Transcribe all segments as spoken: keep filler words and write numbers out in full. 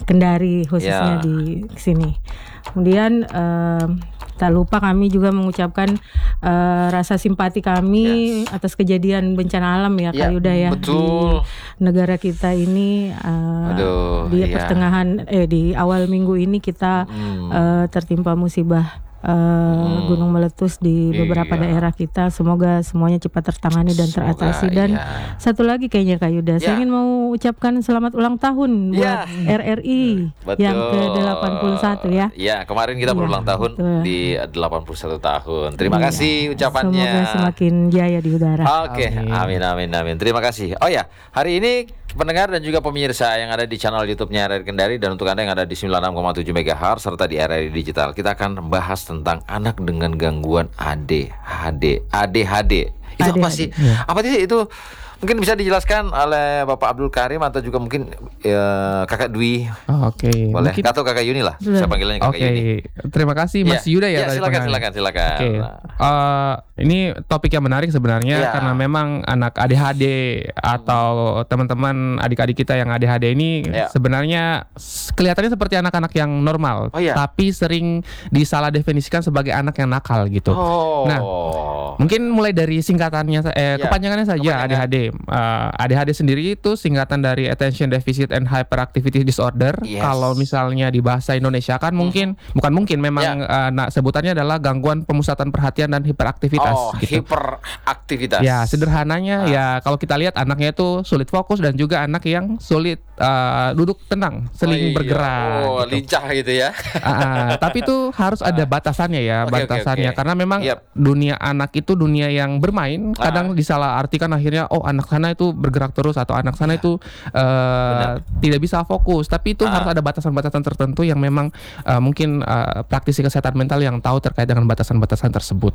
Kendari khususnya Ya. di sini. Kemudian uh, tak lupa kami juga mengucapkan uh, rasa simpati kami Yes. atas kejadian bencana alam ya, Ya, Kak Yuda ya, betul. di negara kita ini uh, Aduh, di iya. pertengahan eh di awal minggu ini kita Hmm. uh, tertimpa musibah uh, Hmm. gunung meletus di beberapa Iya. daerah kita. Semoga semuanya cepat tertangani dan Semoga, teratasi. Dan iya. satu lagi kayaknya Kak Yuda, Ya. saya ingin mau ucapkan selamat ulang tahun buat Ya. R R I Betul. yang ke delapan puluh satu ya. Ya, kemarin kita Iya, berulang tahun betul. di delapan puluh satu tahun. Terima Iya. kasih ucapannya. Semoga semakin jaya di udara. Oke, amin. amin amin Terima kasih. Oh ya, hari ini pendengar dan juga pemirsa yang ada di channel YouTube-nya R R I Kendari dan untuk Anda yang ada di sembilan puluh enam koma tujuh megahertz serta di R R I Digital, kita akan bahas tentang anak dengan gangguan A D H D. A D H D. Itu apa A D H D, sih? iya. Apa sih itu? Mungkin bisa dijelaskan oleh Bapak Abdul Karim atau juga mungkin ya, Kakak Dwi. Oh, Oke. Boleh? Mungkin- Atau Kakak Yuni lah. Boleh. Saya panggilannya Oke. Kakak Yuni. Terima kasih Mas Ya. Yuda ya. Ya, tadi silakan, pengennya. silakan, silakan. Oke. Eh, ini topik yang menarik sebenarnya Ya. karena memang anak A D H D atau teman-teman adik-adik kita yang A D H D ini Ya. sebenarnya s- kelihatannya seperti anak-anak yang normal, Oh, ya. tapi sering disalah definisikan sebagai anak yang nakal gitu. Oh. Nah, Mungkin mulai dari singkatannya, eh, Ya, kepanjangannya saja kepanjangan. A D H D. Uh, A D H D sendiri itu singkatan dari Attention Deficit and Hyperactivity Disorder. Yes. Kalau misalnya di bahasa Indonesia kan mungkin, bukan mungkin, memang uh, nah, sebutannya adalah gangguan pemusatan perhatian dan hiperaktivitas. Oh, gitu. hiperaktivitas. Ya, sederhananya Ah. ya kalau kita lihat anaknya itu sulit fokus dan juga anak yang sulit uh, duduk tenang, Oh, seling iya. bergerak. Oh, gitu. lincah gitu ya. Ah, ah, tapi itu harus ada batasannya ya, Oke, oke, batasannya oke. karena memang Yap. dunia anak itu dunia yang bermain, Ah. kadang disalahartikan akhirnya oh anak sana itu bergerak terus atau anak sana itu uh, tidak bisa fokus, tapi itu Ah. harus ada batasan-batasan tertentu yang memang uh, mungkin uh, praktisi kesehatan mental yang tahu terkait dengan batasan-batasan tersebut.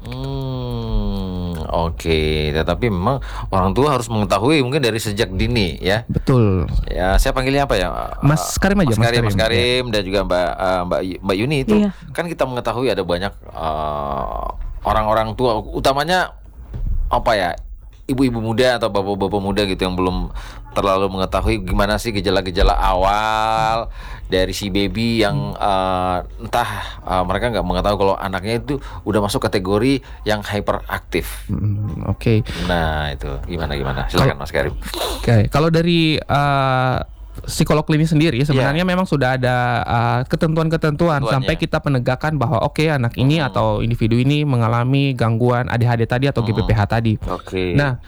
Hmm, oke. Tetapi memang orang tua harus mengetahui mungkin dari sejak dini ya. Betul. Ya, saya panggilnya apa ya? Mas Karim aja, Mas Mas Karim, Mas Karim. Karim dan juga Mbak uh, Mbak Y- Mbak Yuni itu Iya. kan kita mengetahui ada banyak uh, orang-orang tua, utamanya apa ya? Ibu-ibu muda atau bapak-bapak muda gitu yang belum terlalu mengetahui gimana sih gejala-gejala awal dari si baby yang uh, entah uh, mereka nggak mengetahui kalau anaknya itu udah masuk kategori yang hyperaktif. Hmm, Oke. Nah itu gimana gimana? Silakan Mas Karim. Oke, kalau dari uh, psikolog klinis sendiri sebenarnya memang sudah ada uh, ketentuan-ketentuan Ketentuannya. sampai kita penegakan bahwa oke anak ini Hmm. atau individu ini mengalami gangguan A D H D tadi atau G P P H tadi. Oke. Nah,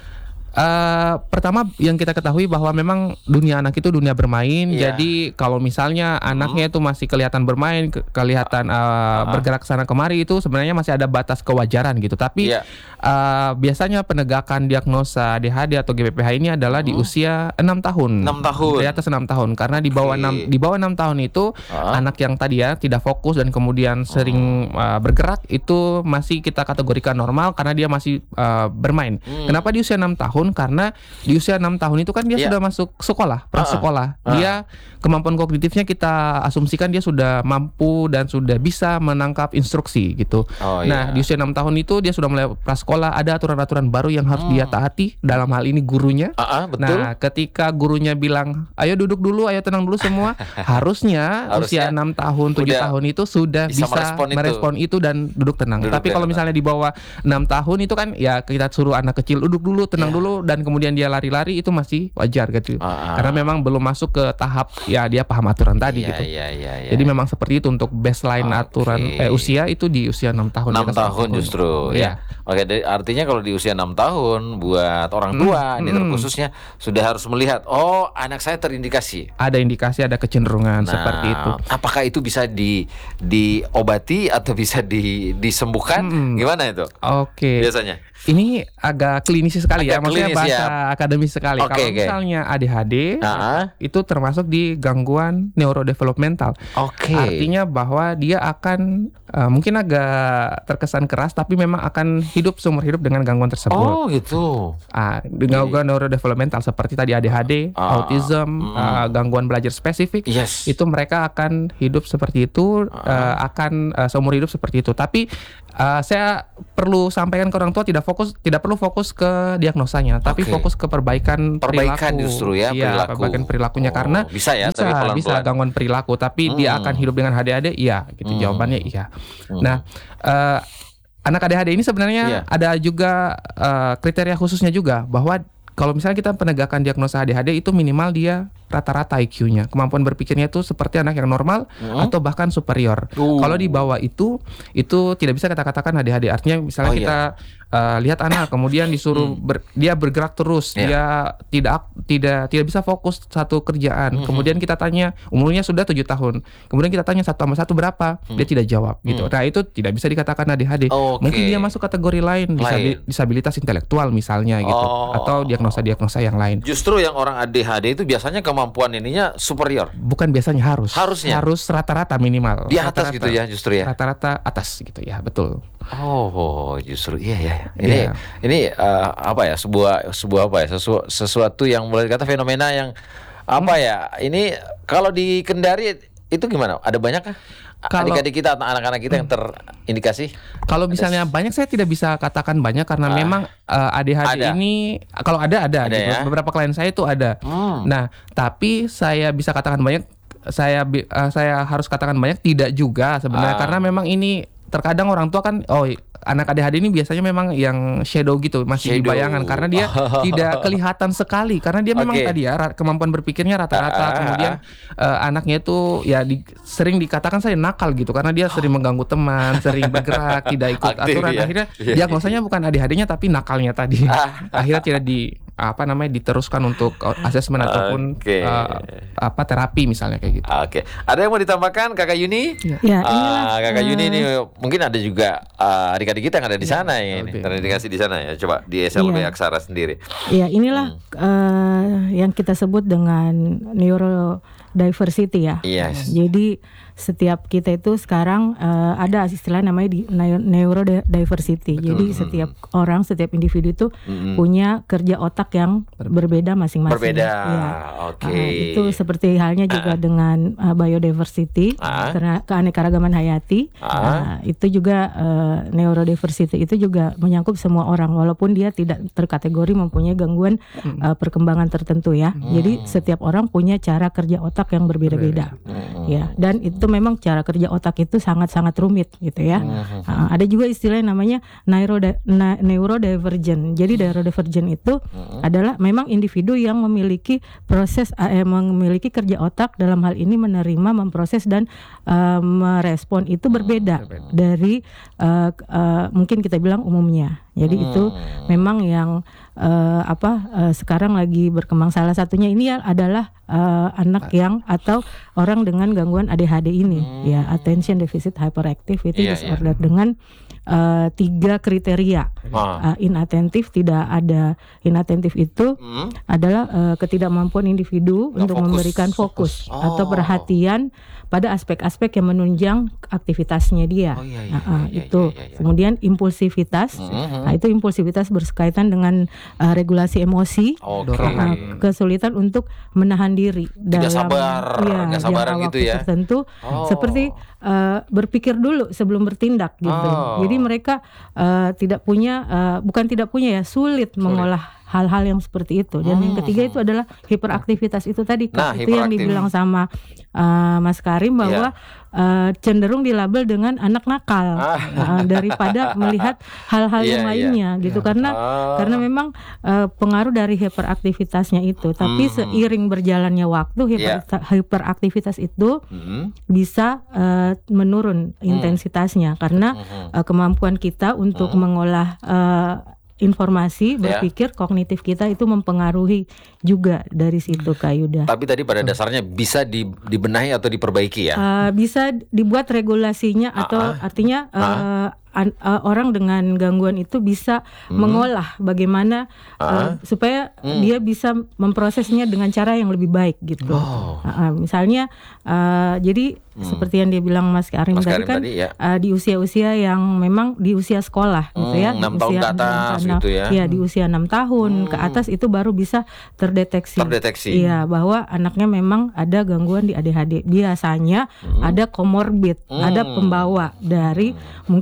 Uh, pertama yang kita ketahui bahwa memang dunia anak itu dunia bermain. Iya. Jadi kalau misalnya anaknya itu masih kelihatan bermain, ke- kelihatan uh, bergerak sana kemari, itu sebenarnya masih ada batas kewajaran gitu. Tapi Iya. uh, biasanya penegakan diagnosa A D H D atau G P P H ini adalah di usia enam tahun. enam tahun. Di atas enam tahun karena di bawah Oke. enam di bawah enam tahun itu Ah. anak yang tadi ya tidak fokus dan kemudian sering uh, bergerak itu masih kita kategorikan normal karena dia masih uh, bermain. Hmm. Kenapa di usia enam tahun? Karena di usia enam tahun itu kan dia Iya. sudah masuk sekolah, prasekolah. Ah. Dia kemampuan kognitifnya kita asumsikan dia sudah mampu dan sudah bisa menangkap instruksi gitu. Oh, Nah, iya. di usia enam tahun itu dia sudah mulai prasekolah, ada aturan-aturan baru yang harus dia taati, dalam hal ini gurunya. Ah, ah, betul. Nah, ketika gurunya bilang, "Ayo duduk dulu, ayo tenang dulu semua." harusnya, Harusnya usia enam tahun, tujuh udah tahun itu sudah bisa bisa, merespon itu. merespon itu. dan duduk tenang. Duduk Tapi kalau tenang. misalnya di bawah enam tahun itu kan ya kita suruh anak kecil duduk dulu, tenang Iya. dulu dan kemudian dia lari-lari itu masih wajar gitu. Ah, ah. Karena memang belum masuk ke tahap ya dia paham aturan tadi Iya, gitu. iya, iya, iya. Jadi memang seperti itu untuk baseline Oke. aturan eh, usia itu di usia enam tahun. enam di atas tahun justru Iya. ya. Oke, dari- artinya kalau di usia enam tahun buat orang tua ini mm. terkhususnya sudah harus melihat oh anak saya terindikasi. Ada indikasi, ada kecenderungan Nah, seperti itu. apakah itu bisa di diobati atau bisa di disembuhkan? Mm-mm. Gimana itu? Oke. Biasanya. Ini agak klinis sekali ya, Agak maksudnya klinis, bahasa ya. akademis sekali. Oke, Kalau oke. misalnya A D H D Ah, itu termasuk di gangguan neurodevelopmental. Oke. Artinya bahwa dia akan uh, mungkin agak terkesan keras, tapi memang akan hidup seumur hidup dengan gangguan tersebut. Oh gitu. Ah, gangguan neurodevelopmental seperti tadi A D H D, Ah, autism, mm. uh, gangguan belajar spesifik. Yes. Itu mereka akan hidup seperti itu, uh, akan uh, seumur hidup seperti itu. Tapi uh, saya perlu sampaikan ke orang tua tidak fokus, tidak perlu fokus ke diagnosanya, tapi Oke. fokus ke perbaikan, Perbaikan perilaku. justru ya, Iya, perilaku. perbaikan perilakunya Oh, karena bisa ya, bisa, tapi pelan-pelan. bisa gangguan perilaku, tapi dia Hmm. akan hidup dengan A D H D, iya, gitu Hmm. jawabannya iya. Hmm. Nah, eh, anak A D H D ini sebenarnya Iya. ada juga eh, kriteria khususnya juga, bahwa kalau misalnya kita penegakan diagnosa A D H D itu minimal dia rata-rata I Q-nya, kemampuan berpikirnya itu seperti anak yang normal Hmm. atau bahkan superior. Uh. Kalau di bawah itu, itu tidak bisa kita katakan A D H D. Artinya misalnya Oh, iya. kita eh, lihat anak kemudian disuruh Hmm. ber- dia bergerak terus, Iya. dia tidak tidak tidak bisa fokus satu kerjaan. Mhm. Kemudian kita tanya umurnya sudah tujuh tahun. Kemudian kita tanya satu tambah satu berapa? Dia tidak jawab gitu. Hmm. Nah, itu tidak bisa dikatakan A D H D. Oke. Mungkin dia masuk kategori lain, disabi- Lain. disabilitas intelektual misalnya gitu, Oh. atau diagnosa-diagnosa yang lain. Justru yang orang A D H D itu biasanya kemampuan ininya superior. Bukan biasanya harus. Harusnya. Harus rata-rata minimal. Di atas Rata-rata. gitu ya justru ya. Rata-rata atas gitu ya, betul. Oh, justru iya ya. Ini Iya. ini eh, apa ya? Sebuah sebuah apa ya? Sesu, sesuatu yang boleh dikata fenomena yang apa ya? Ini kalau di Kendari itu gimana? Ada banyak kah? Kalau- Adik-adik kita atau anak-anak kita yang terindikasi? Kalau misalnya banyak, saya tidak bisa katakan banyak karena Ah. memang eh, A D H D Ada. ini kalau ada ada, Ada gitu. ya? Beberapa klien saya itu ada. Hmm. Nah, tapi saya bisa katakan banyak, saya bi- eh, saya harus katakan banyak tidak juga sebenarnya, Ah. karena memang ini terkadang orang tua kan, oh anak A D H D ini biasanya memang yang shadow gitu, masih di Shadow. bayangan karena dia tidak kelihatan sekali karena dia memang Oke. tadi ya ra- kemampuan berpikirnya rata-rata, Ah. kemudian eh, anaknya itu ya di- sering dikatakan saya nakal gitu karena dia sering mengganggu teman, sering bergerak, tidak ikut Aktif aturan. ya. Akhirnya Iya. diagnosanya bukan A D H D-nya tapi nakalnya tadi. Ah. Akhirnya tidak di apa namanya diteruskan untuk asesmen ataupun Oke. eh, apa terapi misalnya kayak gitu. Oke, ada yang mau ditambahkan Kakak Yuni? Ya, inilah, Ah, Kakak eh, Yuni ini mungkin ada juga ah, adik-adik kita yang ada di sana ya, ini oke. terindikasi di sana ya. Coba di S L B Iya. Aksara sendiri. Ya, inilah eh, yang kita sebut dengan neurodiversity ya. Yes. Jadi setiap kita itu sekarang eh, ada istilah namanya di neu- neurodiversity. Jadi setiap orang, setiap individu itu Mm-mm. punya kerja otak yang berbeda masing-masing. Berbeda. Ya. Oke. Ah, itu seperti halnya juga dengan uh, biodiversity, Ah. karena keanekaragaman hayati. Ah. Nah, itu juga uh, neurodiversity itu juga menyangkut semua orang walaupun dia tidak terkategori mempunyai gangguan uh, perkembangan tertentu ya. Jadi setiap orang punya cara kerja otak yang berbeda-beda. Mm-mm. Ya, dan itu memang cara kerja otak itu sangat-sangat rumit gitu ya. Mhm. Uh, ada juga istilah yang namanya neurodi- na- neurodivergent. Jadi neurodivergent itu adalah memang individu yang memiliki proses eh, memiliki kerja otak dalam hal ini menerima, memproses dan eh, merespon itu berbeda berbeda. dari eh, k- eh, mungkin kita bilang umumnya. Jadi itu memang yang eh, apa eh, sekarang lagi berkembang. Salah satunya ini ya adalah eh, anak yang atau orang dengan gangguan A D H D ini ya, attention deficit hyperactivity Iya, disorder dengan eh, tiga kriteria. Ah. Uh, inattentif, tidak ada inattentif itu Hmm. adalah uh, ketidakmampuan individu Nggak untuk fokus. memberikan fokus, Fokus. atau Oh. perhatian pada aspek-aspek yang menunjang aktivitasnya dia. Oh, iya, iya, Nah, uh, iya, itu. iya, iya, iya. Kemudian impulsivitas. Mhm. Nah, itu impulsivitas berkaitan dengan uh, regulasi emosi. Oke. Uh, kesulitan untuk menahan diri dalam sabar, ya, nggak sabaran jangka gitu waktu ya. tertentu, Oh. seperti uh, berpikir dulu sebelum bertindak gitu. Oh. Jadi mereka uh, tidak punya, uh, bukan tidak punya ya, sulit, mengolah hal-hal yang seperti itu. Dan yang ketiga itu adalah hiperaktivitas itu tadi, Kak. Nah, Itu yang hiperaktif. dibilang sama uh, Mas Karim bahwa uh, cenderung dilabel dengan anak nakal uh, daripada melihat hal-hal Iya, yang iya. lainnya gitu, karena Ah. karena memang uh, pengaruh dari hiperaktivitasnya itu. Tapi Mhm. seiring berjalannya waktu, hiper- hiperaktivitas itu Mhm. bisa uh, menurun intensitasnya karena Mhm. uh, kemampuan kita untuk mengolah uh, informasi, Ya. berpikir, kognitif kita itu mempengaruhi juga dari situ, Kak Yuda. Tapi tadi pada dasarnya bisa di- dibenahi atau diperbaiki ya. Uh, bisa dibuat regulasinya atau Ah, artinya uh, an- uh, orang dengan gangguan itu bisa mengolah bagaimana uh, supaya dia bisa memprosesnya dengan cara yang lebih baik gitu. Oh. Uh, uh, misalnya uh, jadi seperti yang dia bilang Mas Karim Mas tadi Karim kan tadi, ya. uh, di usia-usia yang memang di usia sekolah gitu Hmm, ya, enam di tahun usia ke atas enam- gitu ya. ya di usia enam tahun ke atas itu baru bisa terdeteksi. Terdeteksi. Iya, bahwa anaknya memang ada gangguan di A D H D. Biasanya ada komorbid, ada pembawa dari mungkin eh,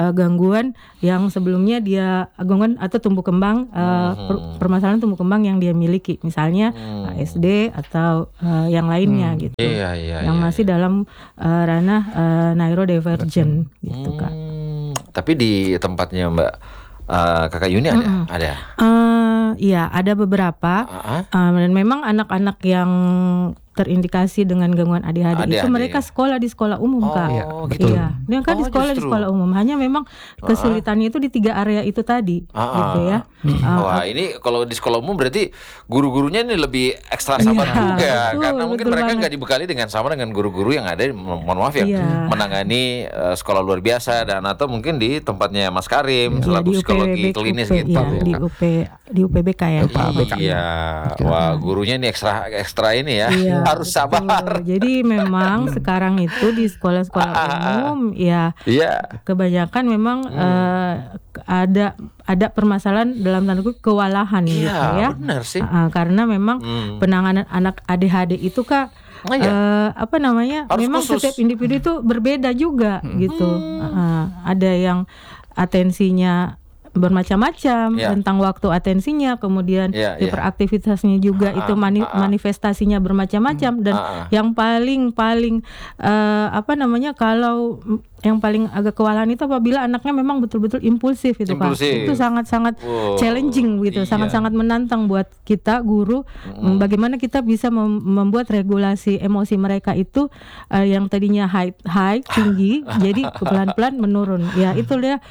uh, gangguan yang sebelumnya dia gangguan atau tumbuh kembang uh, per, permasalahan tumbuh kembang yang dia miliki, misalnya Hmm. A S D atau uh, yang lainnya gitu. Iya, iya, yang iya, masih dalam uh, ranah uh, neurodivergent gitu Kak. Hmm, tapi di tempatnya Mbak uh, Kakak Yuni ada? Ada. Uh, iya, ada beberapa. Ah, Uh, dan memang anak-anak yang terindikasi dengan gangguan A D H D A D H D. itu mereka sekolah di sekolah umum Oh, Kak. gitu. Iya, dia kan Oh, di sekolah di justru. sekolah umum. Hanya memang kesulitannya itu di tiga area itu tadi, Ah, gitu ya. Uh, Wah, ini kalau di sekolah umum berarti guru-gurunya ini lebih ekstra sabar Iya, juga, betul, karena mungkin betul mereka banget. nggak dibekali dengan sama dengan guru-guru yang ada, mo- mohon maaf ya, Iya. menangani uh, sekolah luar biasa dan atau mungkin di tempatnya Mas Karim Iya, selaku di psikologi U P B, klinis U P, gitu. iya, di U P di U P B K ya. Iya, wah gurunya ini ekstra ekstra ini ya, Iya, harus sabar. betul. Jadi memang sekarang itu di sekolah-sekolah umum ya Iya. kebanyakan memang eh, ada ada permasalahan dalam tanda kutip kewalahan gitu Iya, ya. benar sih. Ah, karena memang Hmm. penanganan anak A D H D itu Kak Oh, iya. eh, apa namanya? Harus memang khusus. setiap individu itu berbeda juga gitu. Ah, ada yang atensinya bermacam-macam Iya. tentang waktu atensinya, kemudian Iya, iya. hiperaktivitasnya juga Ah, itu mani- ah, ah. manifestasinya bermacam-macam dan Ah, ah. yang paling paling eh, apa namanya kalau mm, yang paling agak kewalahan itu apabila anaknya memang betul-betul impulsif itu Kak. Impulsif. Itu sangat-sangat Wow, challenging gitu, iya. sangat-sangat menantang buat kita guru. Bagaimana kita bisa mem- membuat regulasi emosi mereka itu eh, yang tadinya high high tinggi jadi pelan-pelan menurun. Ya itu dia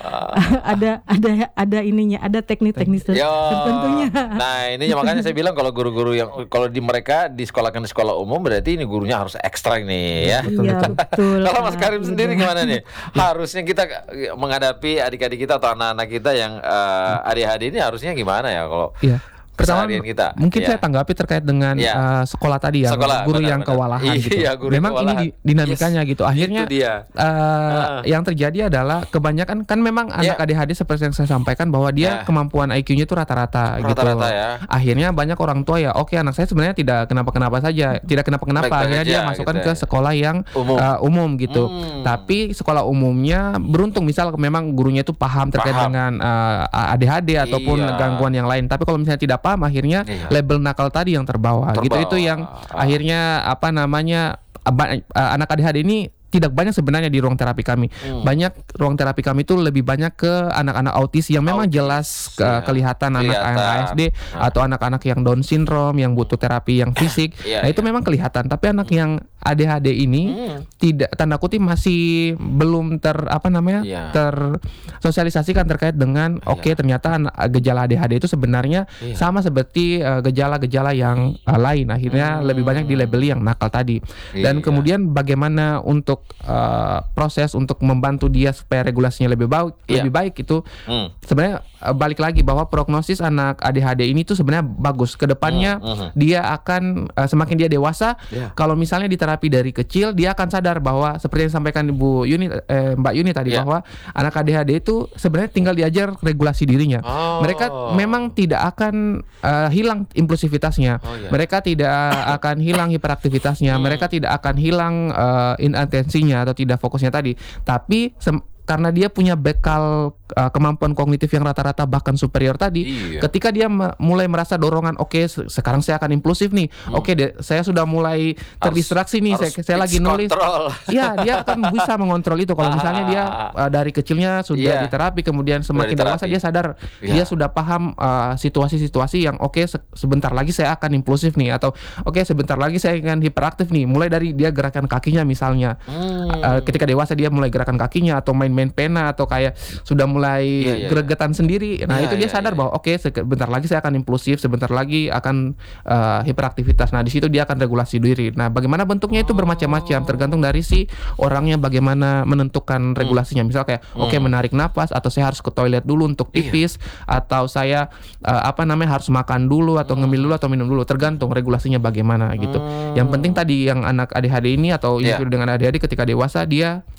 ada ada ada ininya, ada teknik-teknik ter- Yo. tertentunya. Nah ini makanya saya bilang kalau guru-guru yang kalau di mereka disekolahkan di sekolah umum berarti ini gurunya harus ekstra nih ya. Iya betul. Kalau Mas Kak, Karim gitu. sendiri gimana nih? Harusnya kita menghadapi adik-adik kita atau anak-anak kita yang eh, A D H D ini harusnya gimana ya kalau Iya. Pertama, keseharian kita? mungkin Iya. saya tanggapi terkait dengan Iya. uh, sekolah tadi yang Sekolah, guru benar, yang benar. kewalahan Iya, gitu. guru yang Memang ini kewalahan. di- dinamikanya Yes, gitu. Akhirnya itu dia. uh, Ah. yang terjadi adalah kebanyakan kan memang anak Iya. A D H D seperti yang saya sampaikan bahwa dia Ya. kemampuan I Q-nya itu rata-rata, gitu. Rata-rata ya. Akhirnya banyak orang tua ya, oke anak saya sebenarnya tidak kenapa-kenapa saja, tidak kenapa-kenapa. Baik-baik Akhirnya aja, dia masukkan gitu ke ya. sekolah yang Umum. uh, umum gitu. Hmm. Tapi sekolah umumnya beruntung misal memang gurunya itu paham terkait Paham. dengan uh, A D H D ataupun Iya. gangguan yang lain. Tapi kalau misalnya tidak paham, akhirnya Iya. label nakal tadi yang terbawa, gitu. Terbawa. Itu yang Ah. akhirnya apa namanya ba- eh, anak A D H D ini tidak banyak sebenarnya di ruang terapi kami. Hmm. Banyak ruang terapi kami itu lebih banyak ke anak-anak autis yang memang Autis, jelas ke- iya. kelihatan anak Kelihatan. A S D Ah. atau anak-anak yang Down syndrome yang butuh terapi yang fisik. Iya, Nah, itu iya. memang kelihatan. Tapi anak yang A D H D ini Hmm. tidak, tanda kutip, masih belum ter apa namanya? Iya. tersosialisasikan terkait dengan oke ternyata anak- gejala A D H D itu sebenarnya Iya. sama seperti eh, gejala-gejala yang eh, lain. Akhirnya Hmm. lebih banyak dilabeli yang nakal tadi. Dan Iya. kemudian bagaimana untuk eh, proses untuk membantu dia supaya regulasinya lebih baik, Iya. lebih baik itu Hmm. sebenarnya eh, balik lagi bahwa prognosis anak A D H D ini tuh sebenarnya bagus. Kedepannya Hmm, hmm. dia akan eh, semakin dia dewasa, Iya. kalau misalnya diterapi dari kecil, dia akan sadar bahwa seperti yang disampaikan Ibu Yuni, eh, Mbak Yuni tadi, Iya. bahwa anak A D H D itu sebenarnya tinggal diajar regulasi dirinya. Oh. Mereka memang tidak akan eh, hilang impulsivitasnya. Oh, iya. Mereka tidak akan hilang hiperaktivitasnya. Hmm. Mereka tidak akan hilang eh, inatensinya atau tidak fokusnya tadi. Tapi sem- karena dia punya bekal uh, kemampuan kognitif yang rata-rata bahkan superior tadi, Iya. ketika dia me- mulai merasa dorongan, oke se- sekarang saya akan impulsif nih, oke deh saya sudah mulai terdistraksi nih, saya, harus saya lagi pitch nulis, control. ya dia akan bisa mengontrol itu kalau misalnya dia uh, dari kecilnya sudah Iya. diterapi, kemudian semakin diterapi. dewasa dia sadar, Iya. dia sudah paham uh, situasi-situasi yang oke se- sebentar lagi saya akan impulsif nih, atau oke sebentar lagi saya akan hiperaktif nih, mulai dari dia gerakan kakinya misalnya. Hmm. Uh, ketika dewasa dia mulai gerakan kakinya atau main-main pena atau kayak sudah mulai Iya, iya, gregetan sendiri. Nah, Iya, itu dia iya, sadar iya. bahwa oke sebentar lagi saya akan impulsif, sebentar lagi akan uh, hiperaktivitas. Nah, di situ dia akan regulasi diri. Nah, bagaimana bentuknya itu bermacam-macam, tergantung dari si orangnya bagaimana menentukan regulasinya. Misal kayak oke menarik napas, atau saya harus ke toilet dulu untuk Iya. pipis, atau saya uh, apa namanya harus makan dulu atau ngemil dulu atau minum dulu, tergantung regulasinya bagaimana gitu. Yang penting tadi yang anak A D H D ini atau Iya. individu dengan A D H D ketika dewasa dia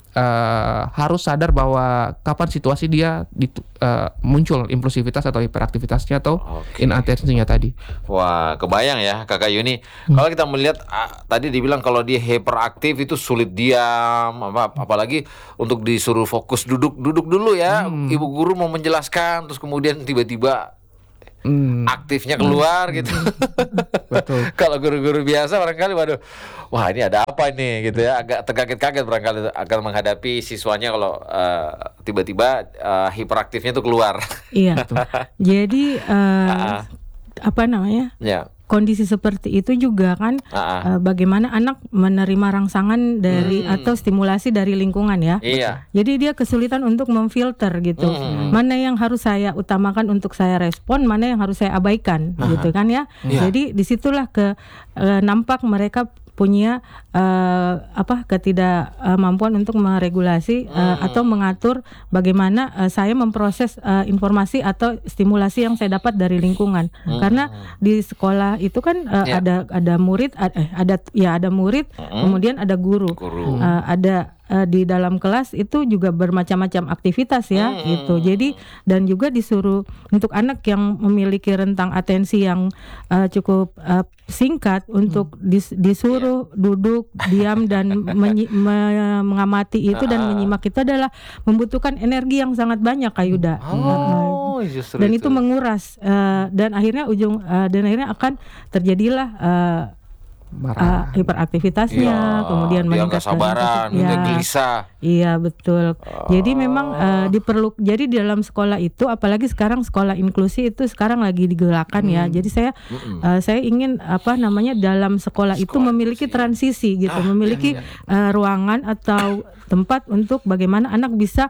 uh, harus sadar bahwa kapan situasi dia ditu- uh, muncul impulsivitas atau hiperaktivitasnya atau Oke. inattention-nya tadi. Wah, kebayang ya Kakak Yuni. Hmm. Kalau kita melihat ah, tadi dibilang kalau dia hyperaktif itu sulit diam, apa apalagi untuk disuruh fokus duduk duduk dulu ya. Hmm. Ibu guru mau menjelaskan terus kemudian tiba-tiba Hmm, aktifnya keluar gitu. betul. Kalau guru-guru biasa barangkali waduh, wah ini ada apa ini gitu ya, agak terkaget-kaget barangkali akan menghadapi siswanya kalau eh, tiba-tiba eh, hiperaktifnya itu keluar. Iya. Jadi eh, Ah. apa namanya? Ya. Kondisi seperti itu juga kan Ah, eh, bagaimana anak menerima rangsangan dari Hmm. atau stimulasi dari lingkungan ya. Iya. Jadi dia kesulitan untuk memfilter gitu. Hmm. Mana yang harus saya utamakan untuk saya respon, mana yang harus saya abaikan gitu kan ya. Iya. Jadi disitulah ke eh, nampak mereka punya eh, apa ketidakmampuan untuk meregulasi eh, atau mengatur bagaimana eh, saya memproses eh, informasi atau stimulasi yang saya dapat dari lingkungan. Karena di sekolah itu kan eh, Ya. ada ada murid ad- eh, ada ya ada murid, kemudian ada guru. Guru. Eh, ada eh, di dalam kelas itu juga bermacam-macam aktivitas ya Hmm. gitu. Jadi dan juga disuruh untuk anak yang memiliki rentang atensi yang eh, cukup eh, singkat untuk dis- disuruh duduk diam dan menyi- me- mengamati itu dan menyimak itu adalah membutuhkan energi yang sangat banyak Kak Yuda. Oh, justru Dan itu menguras eh, dan akhirnya ujung eh, dan akhirnya akan terjadilah eh, Marah. eh, hiperaktivitasnya, Iya, kemudian dia nggak meningkatkan sabaran, ya. dia gelisah. Iya betul. Jadi memang eh, diperlu. Jadi di dalam sekolah itu, apalagi sekarang sekolah inklusi itu sekarang lagi digalakkan ya. Jadi saya eh, saya ingin apa namanya dalam sekolah, itu memiliki transisi gitu, memiliki eh, ruangan atau tempat untuk bagaimana anak bisa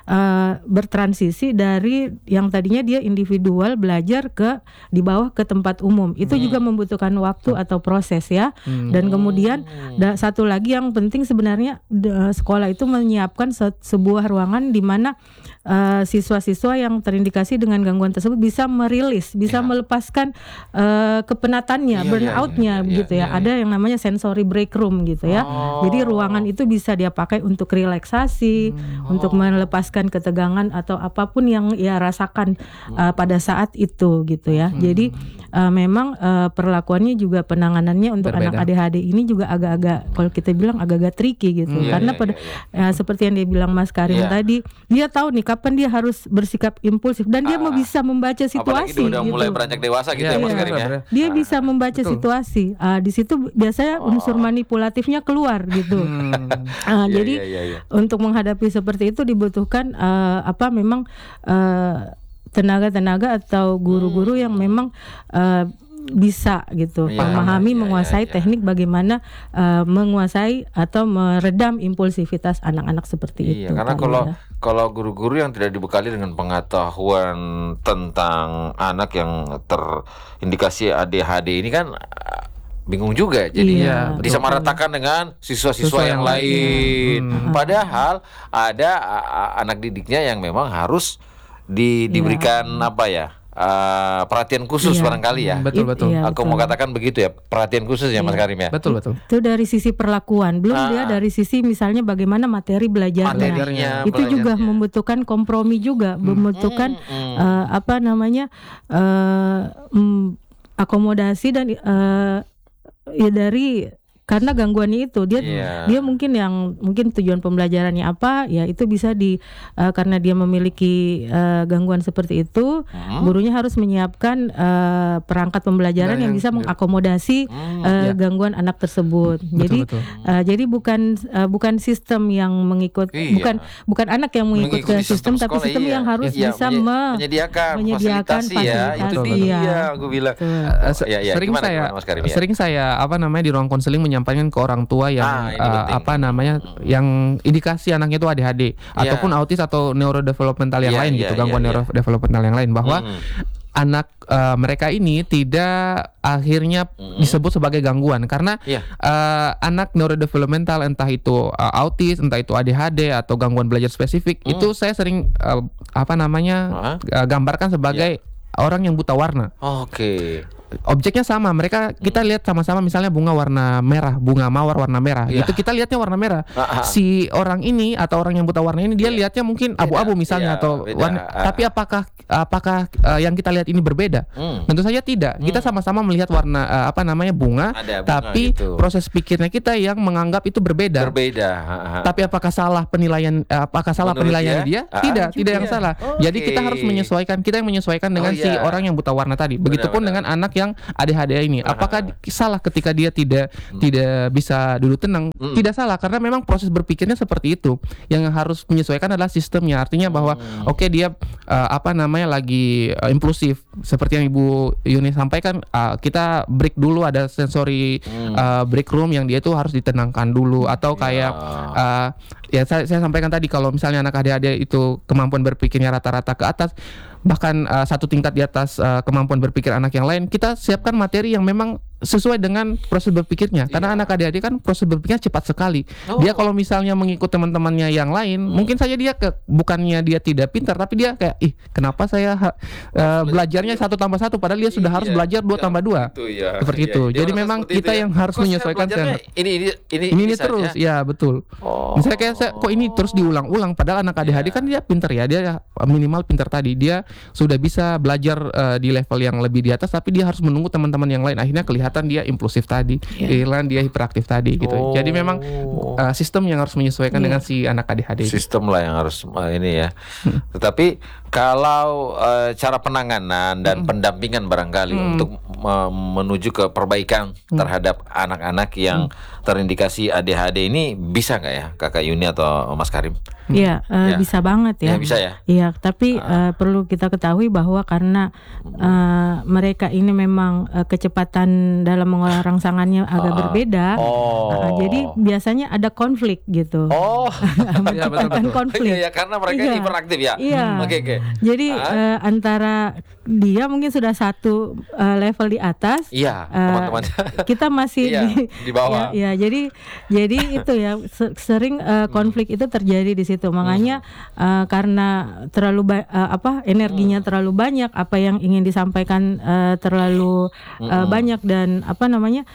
eh, bertransisi dari yang tadinya dia individual belajar ke di bawah ke tempat umum. Itu juga membutuhkan waktu atau proses ya. Dan kemudian da- satu lagi yang penting sebenarnya da- sekolah itu menyiapkan se- sebuah ruangan di mana eh, siswa-siswa yang terindikasi dengan gangguan tersebut bisa merilis, bisa melepaskan eh, kepenatannya, Iya, burnout-nya iya, iya, begitu iya, ya. Ada yang namanya sensory break room gitu ya. Jadi ruangan itu bisa dia pakai untuk relaksasi, untuk melepaskan ketegangan atau apapun yang ia rasakan uh, pada saat itu gitu ya. Jadi uh, memang uh, perlakuannya juga penanganannya untuk Berbeda. anak A D H D ini juga agak-agak kalau kita bilang agak-agak tricky gitu. Iya, Karena iya, pada iya, uh, seperti yang dia bilang Mas Karim Iya. tadi, dia tahu nih kapan dia harus bersikap impulsif dan dia mau Ah. bisa membaca Apalagi situasi dia udah gitu. mulai beranjak dewasa gitu Iya, ya Mas iya, Karim ya. benar. Dia bisa membaca Betul. situasi. Ah, di situ biasanya unsur manipulatifnya keluar gitu. Hmm. Ah, Iya, jadi iya, iya, iya. untuk menghadapi seperti itu dibutuhkan eh, apa memang eh, tenaga-tenaga atau guru-guru yang memang eh, bisa gitu Iya, memahami, iya, menguasai iya, iya. teknik bagaimana eh, menguasai atau meredam impulsivitas anak-anak seperti Iya, itu. karena Kak kalau Yuda. kalau guru-guru yang tidak dibekali dengan pengetahuan tentang anak yang terindikasi A D H D ini kan ah, bingung juga Iya, jadinya betul. disamaratakan dengan siswa-siswa Siswa yang yang lain. lain. Padahal ada a- a- anak didiknya yang memang harus di, diberikan apa ya? ah, perhatian khusus Iya. barangkali ya. Betul, It- betul. iya, Aku betul. mau katakan begitu ya, perhatian khusus ya Mas Karim ya. Betul, betul. Itu dari sisi perlakuan, belum Ah. dia dari sisi misalnya bagaimana materi belajarnya. Materinya, Itu juga belajarnya. membutuhkan kompromi juga, membutuhkan Hmm, eh, apa namanya eh, mm, akomodasi dan eh, ya dari karena gangguannya itu dia Iya. dia mungkin yang mungkin tujuan pembelajarannya apa ya itu bisa di eh, karena dia memiliki eh, gangguan seperti itu, Hmm. gurunya harus menyiapkan eh, perangkat pembelajaran Nah, yang yang- bisa mengakomodasi Hmm, eh, ya. gangguan anak tersebut. jadi betul. eh, jadi bukan eh, bukan sistem yang mengikut Iya. bukan bukan anak yang mengikut Mengikuti ke sistem, tapi sekolah, sistem iya. yang harus Iya, bisa menye- me- menyediakan, menyediakan fasilitasi ya. Itu fasilitasi, dia iya. aku bilang. Betul. Eh, se- ya, ya. sering Gimana, saya gimana, Mas Karim, ya? sering saya apa namanya di ruang konseling menyampaikan ke orang tua yang Ah, ini eh, penting. apa namanya yang indikasi anaknya itu A D H D ataupun autis atau neurodevelopmental yang Iya, lain iya, gitu, gangguan iya, iya. neurodevelopmental yang lain, bahwa Hmm. anak eh, mereka ini tidak akhirnya disebut sebagai gangguan karena Iya. eh, anak neurodevelopmental entah itu eh, autis, entah itu A D H D atau gangguan belajar spesifik, itu saya sering eh, apa namanya Hah? eh, gambarkan sebagai orang yang buta warna. Oke. objeknya sama. Mereka kita lihat sama-sama misalnya bunga warna merah, bunga mawar warna merah. Iya. Gitu kita lihatnya warna merah. Ah, ah. Si orang ini atau orang yang buta warna ini dia Iya. lihatnya mungkin Beda. abu-abu misalnya Iya, atau beda. warna. Ah. Tapi apakah apakah uh, yang kita lihat ini berbeda? Hmm. Tentu saja tidak. Kita sama-sama melihat warna uh, apa namanya bunga, Ada bunga tapi gitu. proses pikirnya kita yang menganggap itu berbeda. Berbeda. Ah, ah. Tapi apakah salah penilaian uh, apakah salah Menurut penilaian dia? dia? Ah, Tidak, juga tidak yang ya. salah. Oke. Jadi kita harus menyesuaikan, kita yang menyesuaikan dengan Oh, si iya. orang yang buta warna tadi. Begitupun benar. dengan anak yang A D H D ini. Apakah di- salah ketika dia tidak tidak bisa duduk tenang? Hmm. Tidak salah karena memang proses berpikirnya seperti itu. Yang harus menyesuaikan adalah sistemnya. Artinya bahwa Hmm. oke dia uh, apa namanya lagi uh, impulsif seperti yang Ibu Yuni sampaikan, uh, kita break dulu, ada sensory Hmm. uh, break room yang dia itu harus ditenangkan dulu, atau kayak uh, ya saya, saya sampaikan tadi kalau misalnya anak A D H D itu kemampuan berpikirnya rata-rata ke atas, bahkan uh, satu tingkat di atas uh, kemampuan berpikir anak yang lain, kita siapkan materi yang memang sesuai dengan proses berpikirnya. Karena Iya. anak A D H D kan proses berpikirnya cepat sekali. Oh. Dia kalau misalnya mengikut teman-temannya yang lain, Hmm. mungkin saja dia ke, bukannya dia tidak pintar, tapi dia kayak ih kenapa saya ha- uh, belajarnya satu tambah satu, padahal dia sudah harus Iya. belajar dua Iya, tambah dua. Itu ya. Seperti Iya, itu. iya. Jadi Dia memang merasa seperti kita itu ya. yang harus Kok saya menyesuaikan belajarnya dengan- ini ini ini Ini, ini saja? terus, ya betul. Oh. Misalnya kayak saya, kok ini terus diulang-ulang, padahal anak A D H D Iya. kan dia pinter ya, dia minimal pinter tadi, dia sudah bisa belajar uh, di level yang lebih di atas, tapi dia harus menunggu teman-teman yang lain. Akhirnya kelihatan dia impulsif tadi, Iya. kelihatan dia hiperaktif tadi gitu. Oh. Jadi memang uh, sistem yang harus menyesuaikan Iya. dengan si anak A D H D. Sistem lah yang harus uh, ini ya. Tetapi kalau uh, cara penanganan dan pendampingan barangkali untuk uh, menuju ke perbaikan terhadap anak-anak yang terindikasi A D H D ini bisa nggak ya, Kakak Yuni atau Mas Karim? Iya, eh, Ya. bisa banget ya. Ya, bisa ya. Iya, tapi eh, perlu kita ketahui bahwa karena eh, mereka ini memang eh, kecepatan dalam mengolah rangsangannya agak Ah. berbeda. Oh. eh, jadi biasanya ada konflik gitu. Oh. Iya, betul, Menciptakan betul. konflik. Iya, ya, karena mereka Iya. hiperaktif ya. Iya. Oke, oke. Jadi Ah. eh, antara dia mungkin sudah satu eh, level di atas. Iya, eh, teman-temannya. kita masih Iya, di, di bawah. Ya, ya, jadi jadi itu ya se- sering eh, konflik itu terjadi di situ. Makanya eh, karena terlalu ba- eh, apa energinya terlalu banyak, apa yang ingin disampaikan eh, terlalu eh, banyak dan apa namanya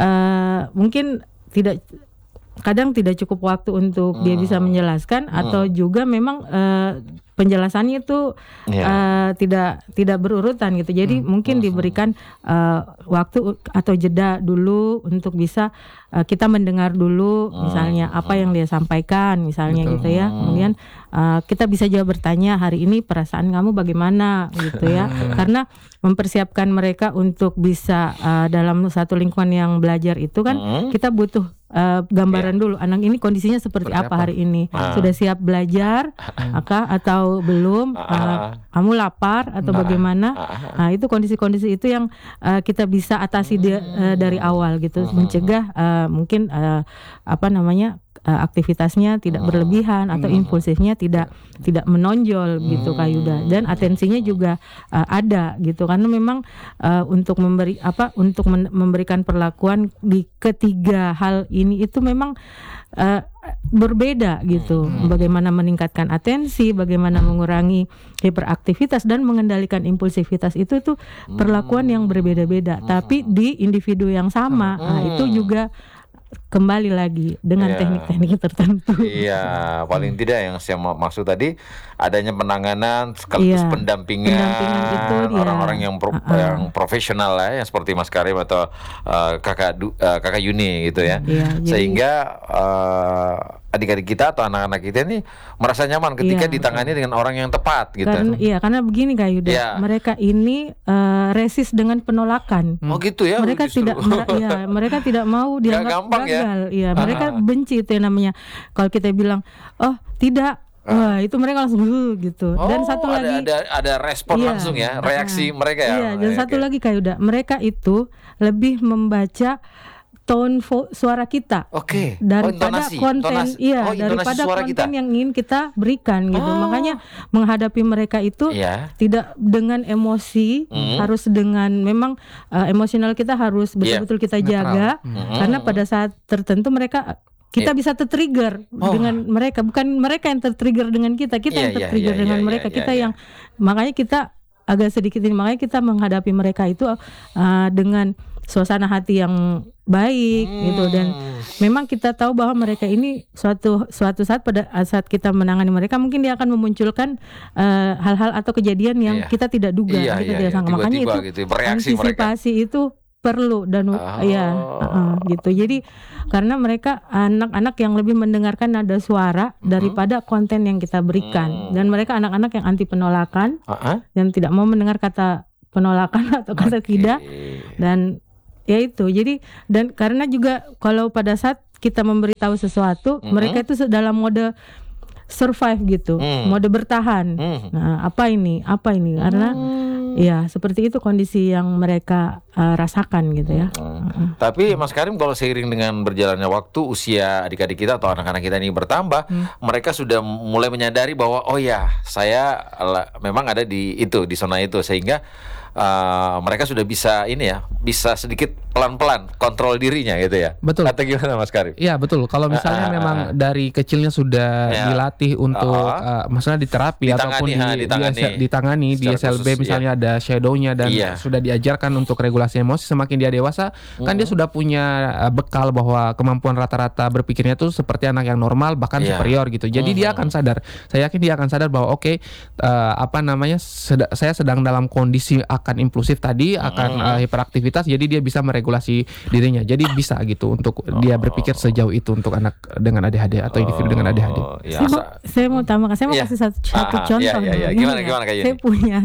eh, mungkin tidak kadang tidak cukup waktu untuk dia bisa menjelaskan atau juga memang eh, penjelasannya itu Iya. eh, tidak tidak berurutan gitu. Jadi mungkin diberikan eh, waktu atau jeda dulu untuk bisa eh, kita mendengar dulu misalnya apa yang dia sampaikan misalnya Betul. gitu ya. Kemudian eh, kita bisa juga bertanya hari ini perasaan kamu bagaimana gitu ya. Karena mempersiapkan mereka untuk bisa eh, dalam satu lingkungan yang belajar itu kan Hmm. kita butuh eh, gambaran dulu anak ini kondisinya seperti, Seperti apa apa? hari ini. Ah. Sudah siap belajar Aka, atau belum? Ah. Uh, kamu lapar atau bagaimana? Ah. Nah, itu kondisi-kondisi itu yang uh, kita bisa atasi dia, uh, dari awal gitu, mencegah uh, mungkin uh, apa namanya uh, aktivitasnya tidak berlebihan atau impulsifnya tidak tidak menonjol gitu Kak Yuda, dan atensinya juga uh, ada gitu, karena memang uh, untuk memberi apa untuk men- memberikan perlakuan di ketiga hal ini itu memang uh, berbeda gitu. Bagaimana meningkatkan atensi, bagaimana mengurangi hiperaktivitas dan mengendalikan impulsivitas itu tuh perlakuan yang berbeda-beda, tapi di individu yang sama. Nah, itu juga kembali lagi dengan Iya. teknik-teknik tertentu. Iya, paling tidak yang saya mau maksud tadi adanya penanganan sekaligus Iya, pendampingan, pendampingan itu, iya. orang-orang yang pro- Uh-uh. yang profesional lah ya, seperti Mas Karim atau uh, kakak Du- uh, kakak Yuni gitu ya, Iya, jadi- sehingga uh, adik-adik kita atau anak-anak kita ini merasa nyaman ketika Iya. ditangani dengan orang yang tepat gitu. Karena iya, karena begini Kak Yuda, Iya. mereka ini uh, resist dengan penolakan. Oh gitu ya. Mereka justru. tidak mer- ya, mereka tidak mau dianggap gampang ya. gagal. Iya, mereka Ah. benci itu yang namanya. Kalau kita bilang, "Oh, tidak." Wah, itu mereka langsung "Uh," gitu. Oh, Dan satu ada, lagi ada ada respon iya, langsung ya, reaksi ah, mereka ya. Iya, dan Oke. satu lagi Kak Yuda, mereka itu lebih membaca tone vo- suara kita Oke. daripada intonasi, konten, intonasi. iya, Oh, intonasi daripada suara konten kita. yang ingin kita berikan gitu. Oh. Makanya menghadapi mereka itu Iya. tidak dengan emosi, Hmm. harus dengan memang uh, emosional kita harus Iya. betul-betul kita Netral. jaga, Hmm. karena pada saat tertentu mereka kita Iya. bisa tertrigger Oh. dengan mereka, bukan mereka yang tertrigger dengan kita, kita Iya, yang iya, tertrigger iya, dengan iya, mereka, iya, kita iya. yang makanya kita agak sedikit ini, makanya kita menghadapi mereka itu uh, dengan suasana hati yang baik hmm. gitu, dan memang kita tahu bahwa mereka ini suatu suatu saat pada saat kita menangani mereka mungkin dia akan memunculkan uh, hal-hal atau kejadian yang iya. kita tidak duga, iya, kita iya, tidak iya. sangka. Makanya itu gitu, bereaksi antisipasi mereka. Itu perlu dan oh. ya uh, gitu. Jadi karena mereka anak-anak yang lebih mendengarkan nada suara mm-hmm. daripada konten yang kita berikan, mm. dan mereka anak-anak yang anti penolakan uh-huh. dan tidak mau mendengar kata penolakan atau kata okay. tidak, dan ya itu. Jadi dan karena juga kalau pada saat kita memberitahu sesuatu, mm-hmm. mereka itu dalam mode survive gitu, mm. mode bertahan. Mm. Nah, apa ini? Apa ini? Karena mm. ya seperti itu kondisi yang mereka uh, rasakan gitu ya. Mm. Uh-uh. Tapi Mas Karim, kalau seiring dengan berjalannya waktu, usia adik-adik kita atau anak-anak kita ini bertambah, mm. mereka sudah mulai menyadari bahwa oh ya, saya memang ada di itu, di zona itu, sehingga Uh, mereka sudah bisa ini ya, bisa sedikit pelan-pelan kontrol dirinya gitu ya. Betul. Atau gimana Mas Karim? Iya betul. Kalau misalnya uh, uh, memang uh, dari kecilnya sudah ya. dilatih untuk, uh, uh, maksudnya diterapi ditangani, ataupun di, ha, ditangani, di, ditangani di S L B khusus, misalnya ya. ada shadownya dan iya. sudah diajarkan untuk regulasi emosi, semakin dia dewasa, uh-huh. kan dia sudah punya uh, bekal bahwa kemampuan rata-rata berpikirnya itu seperti anak yang normal, bahkan yeah. superior gitu. Jadi uh-huh. dia akan sadar. Saya yakin dia akan sadar bahwa oke, okay, uh, apa namanya, seda- saya sedang dalam kondisi akan impulsif tadi, akan hmm. uh, hiperaktivitas, jadi dia bisa meregulasi dirinya. Jadi bisa gitu untuk oh. dia berpikir sejauh itu untuk anak dengan A D H D atau individu oh. dengan A D H D. Ya, saya, mau, saya mau tambahkan, saya mau yeah. kasih satu, satu ah, contoh. Yeah, yeah, yeah. Gimana, gimana kayak Saya ini? punya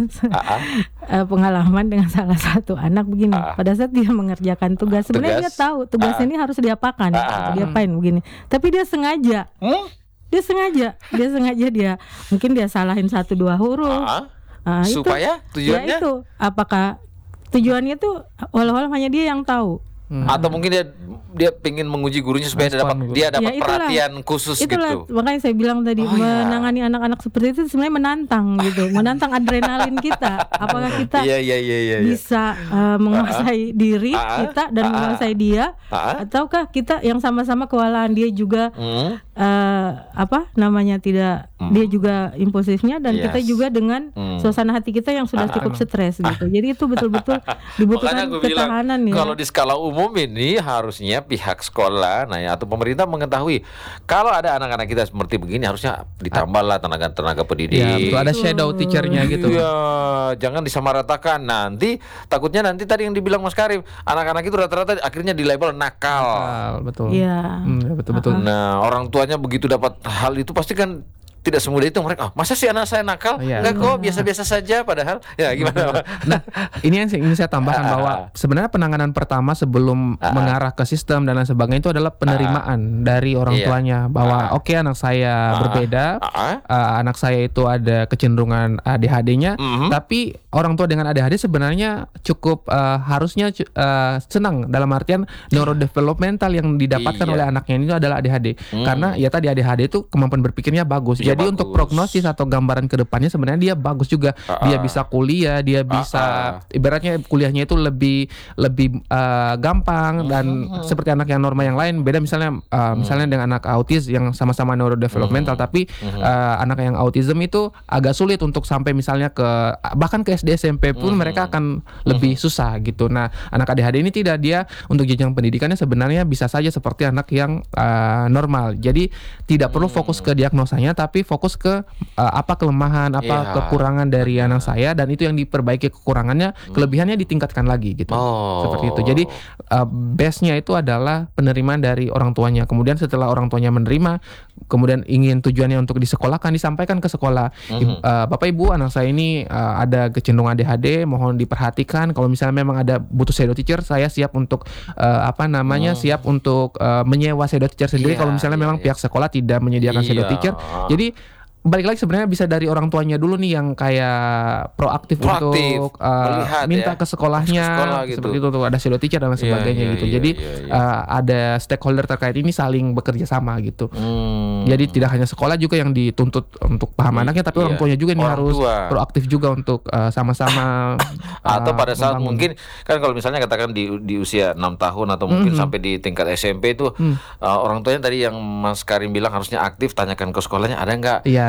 uh, pengalaman dengan salah satu anak begini. Ah. Pada saat dia mengerjakan tugas, sebenarnya dia tahu tugasnya ah. ini harus diapakan, ah. diapain begini. Tapi dia sengaja, hmm? dia sengaja, dia sengaja dia mungkin dia salahin satu dua huruf. Ah. Uh, supaya itu, tujuannya ya itu apakah tujuannya tuh walau-walau hanya dia yang tahu. Hmm. Atau mungkin dia dia pengen menguji gurunya supaya dia dapat dia dapat ya, itulah, perhatian khusus itulah, gitu. Makanya saya bilang tadi, oh, menangani ya. anak-anak seperti itu sebenarnya menantang gitu, menantang adrenalin kita. Apakah kita ya, ya, ya, ya, ya. bisa uh, menguasai uh-huh. diri uh-huh. kita dan uh-huh. menguasai dia, uh-huh. ataukah kita yang sama-sama kewalahan, dia juga uh-huh. uh, apa namanya tidak uh-huh. dia juga impulsifnya, dan yes. kita juga dengan uh-huh. suasana hati kita yang sudah uh-huh. cukup stres gitu. Jadi itu betul-betul dibutuhkan ketahanan ya. Kalau di skala umum ini harusnya pihak sekolah, nah ya, atau pemerintah mengetahui kalau ada anak-anak kita seperti begini, harusnya ditambahlah tenaga-tenaga pendidik. Ya, betul, ada shadow teachernya gitu. Iya, jangan disamaratakan. Nanti takutnya nanti tadi yang dibilang Mas Karim, anak-anak itu rata-rata akhirnya di label nakal. Nakal, betul. Iya. Hmm, betul betul. Nah, orang tuanya begitu dapat hal itu pasti kan tidak semudah itu mereka. Oh, masa sih anak saya nakal? Oh, iya. Enggak kok, biasa-biasa saja padahal. Ya gimana? Nah, ini yang ingin saya tambahkan bahwa sebenarnya penanganan pertama sebelum mengarah ke sistem dan lain sebagainya itu adalah penerimaan dari orang tuanya bahwa oke, okay, anak saya berbeda, uh, anak saya itu ada kecenderungan A D H D-nya, mm-hmm. tapi orang tua dengan A D H D sebenarnya cukup uh, harusnya uh, senang dalam artian neurodevelopmental yang didapatkan iya. oleh anaknya ini adalah A D H D. Mm. Karena ya tadi A D H D itu kemampuan berpikirnya bagus. Iya. Jadi bagus. Untuk prognosis atau gambaran kedepannya sebenarnya dia bagus juga. Uh-uh. Dia bisa kuliah, dia bisa uh-uh. ibaratnya kuliahnya itu lebih lebih uh, gampang dan uh-huh. seperti anak yang normal yang lain. Beda misalnya uh, uh-huh. misalnya dengan anak autis yang sama-sama neurodevelopmental, uh-huh. tapi uh-huh. uh, anak yang autism itu agak sulit untuk sampai misalnya ke bahkan ke S D S M P pun uh-huh. mereka akan lebih uh-huh. susah gitu. Nah, anak A D H D ini tidak, dia untuk jenjang pendidikannya sebenarnya bisa saja seperti anak yang uh, normal. Jadi tidak perlu fokus ke diagnosanya, tapi fokus ke uh, apa kelemahan, apa yeah. kekurangan dari anak saya, dan itu yang diperbaiki kekurangannya, kelebihannya ditingkatkan lagi gitu. Oh. Seperti itu. Jadi uh, base-nya itu adalah penerimaan dari orang tuanya. Kemudian setelah orang tuanya menerima, kemudian ingin tujuannya untuk disekolahkan, disampaikan ke sekolah. Mm-hmm. Uh, Bapak Ibu, anak saya ini uh, ada kecenderungan A D H D, mohon diperhatikan. Kalau misalnya memang ada butuh shadow teacher, saya siap untuk uh, apa namanya, mm. siap untuk uh, menyewa shadow teacher sendiri. Yeah, kalau misalnya yeah, memang yeah. pihak sekolah tidak menyediakan yeah. shadow teacher. Jadi balik lagi sebenarnya bisa dari orang tuanya dulu nih yang kayak proaktif, proaktif untuk uh, melihat, minta ya. ke sekolahnya ke sekolah, gitu. Seperti itu tuh ada shadow teacher dan lain sebagainya yeah, yeah, gitu. Yeah, Jadi yeah, yeah. Uh, ada stakeholder terkait ini saling bekerja sama gitu. Hmm. Jadi tidak hanya sekolah juga yang dituntut untuk paham hmm, anaknya, tapi yeah. orang tuanya juga nih harus tua. proaktif juga untuk uh, sama-sama atau uh, pada saat membangun. Mungkin kan kalau misalnya katakan di di usia enam tahun atau mungkin mm-hmm. sampai di tingkat S M P itu mm. uh, orang tuanya tadi yang Mas Karim bilang harusnya aktif, tanyakan ke sekolahnya ada enggak? Yeah.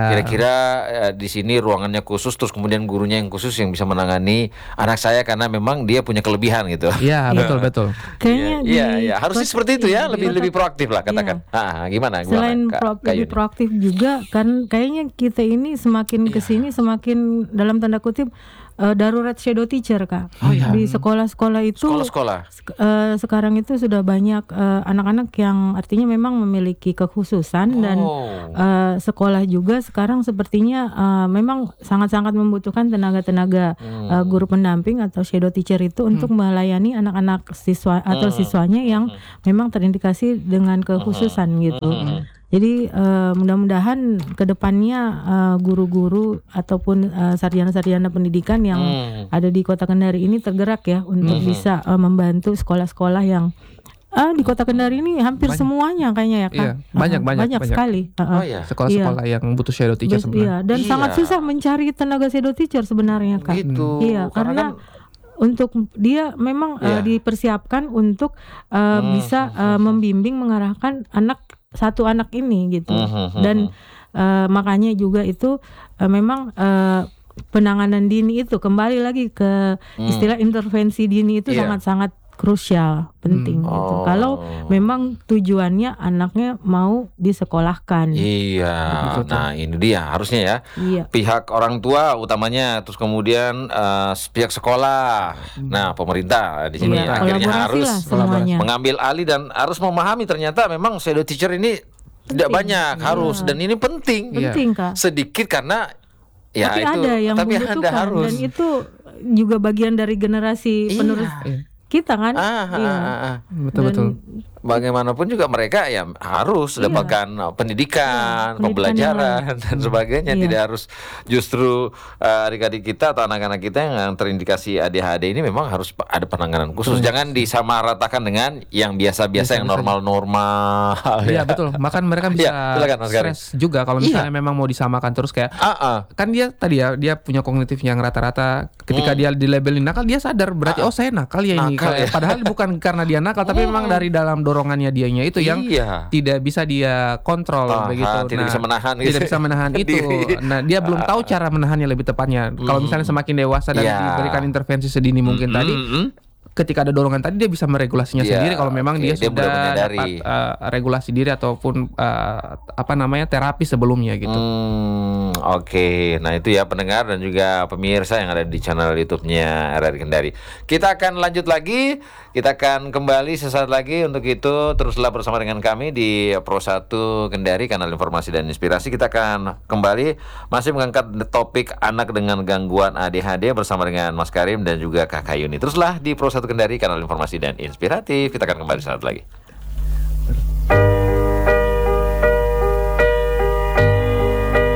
Kira-kira eh, di sini ruangannya khusus, terus kemudian gurunya yang khusus yang bisa menangani anak saya karena memang dia punya kelebihan gitu. Iya, betul betul. Kayaknya di Iya, iya, harusnya kota- seperti itu ya, iya, di lebih kota- lebih proaktif lah katakan. Iya. Ah, gimana? gimana Selain Kak- pro- Kak lebih Yuni? proaktif juga kan kayaknya kita ini semakin Iya. kesini semakin dalam tanda kutip eh, darurat shadow teacher Kak. Oh, iya. Di sekolah-sekolah itu Sekolah-sekolah. sek- eh, sekarang itu sudah banyak eh, anak-anak yang artinya memang memiliki kekhususan dan Oh. eh, sekolah juga sekarang sepertinya eh, memang sangat-sangat membutuhkan tenaga-tenaga Hmm. eh, guru pendamping atau shadow teacher itu untuk melayani anak-anak siswa atau Hmm. siswanya yang memang terindikasi dengan kekhususan gitu. Hmm. Jadi eh, mudah-mudahan kedepannya eh, guru-guru ataupun eh, sarjana-sarjana pendidikan yang Hmm. ada di Kota Kendari ini tergerak ya untuk Hmm. bisa eh, membantu sekolah-sekolah yang ah di Kota Kendari ini hampir Banyak. semuanya kayaknya ya Kak. Iya, banyak, Ah, banyak, banyak banyak. sekali. Ah, ah. Oh iya. Sekolah-sekolah yang butuh shadow teacher Bes- sebenarnya. iya, dan Iya. sangat susah mencari tenaga shadow teacher sebenarnya Kak. Gitu. Iya, karena untuk dia memang Iya. eh, dipersiapkan untuk eh, Hmm, bisa eh, membimbing mengarahkan anak satu anak ini gitu. Hmm, hmm, Dan eh, makanya juga itu eh, memang eh, penanganan dini itu kembali lagi ke istilah intervensi dini itu Iya. sangat-sangat krusial, penting Hmm. gitu. Oh. Kalau memang tujuannya anaknya mau disekolahkan. Iya. Nah, ini dia harusnya ya. Iya. Pihak orang tua utamanya, terus kemudian eh, pihak sekolah. Nah, pemerintah di sini Iya, akhirnya kolaborasi harus lah semuanya. mengambil alih dan harus memahami ternyata memang shadow teacher ini tidak banyak, harus dan ini penting. Iya. Penting Kak. Sedikit karena ya tapi itu ada yang tapi membutuhkan ada harus. dan itu juga bagian dari generasi Iya. penerus Iya. kita kan. Ah, ah, Iya. ah, ah. Betul Dan betul. Bagaimanapun juga mereka ya harus Iya. dapatkan uh, pendidikan, Iya, pendidikan pembelajaran yang dan sebagainya. Iya. Tidak harus justru uh, adik-adik kita atau anak-anak kita yang terindikasi A D H D ini memang harus pa- ada penanganan khusus. Jangan disamaratakan dengan yang biasa-biasa, yang normal-normal. Iya ya. betul. Makan mereka bisa Iya, silakan, Mas Karim. stres juga kalau misalnya Iya. memang mau disamakan terus kayak Ah, ah. kan dia tadi ya dia punya kognitif yang rata-rata ketika Hmm. dia dilabelin nakal dia sadar berarti oh saya nakal ya ini. Nakal ya. Padahal bukan karena dia nakal tapi memang dari dalam dorongannya dianya itu yang Iya. tidak bisa dia kontrol Ah, begitu. ah, tidak bisa menahan gitu. Tidak bisa menahan itu. Diri. Nah, dia belum tahu cara menahannya lebih tepatnya. Kalau misalnya semakin dewasa dan Iya. diberikan intervensi sedini mungkin Mm, tadi mm, mm. ketika ada dorongan tadi dia bisa meregulasinya Iya, sendiri kalau memang oke, dia dia sudah mudah menyadari. dapat uh, regulasi diri ataupun uh, apa namanya terapi sebelumnya gitu. Hmm, oke. Nah itu ya pendengar dan juga pemirsa yang ada di channel YouTube-nya R R I Kendari. Kita akan lanjut lagi. Kita akan kembali sesaat lagi. Untuk itu teruslah bersama dengan kami di Pro satu Kendari, kanal informasi dan inspirasi. Kita akan kembali masih mengangkat topik anak dengan gangguan A D H D bersama dengan Mas Karim dan juga Kakak Yuni. Teruslah di Pro satu Kendari, kanal informasi dan inspiratif. Kita akan kembali sesaat lagi.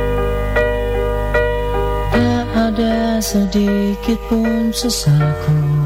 Tak ada sedikit pun sesalku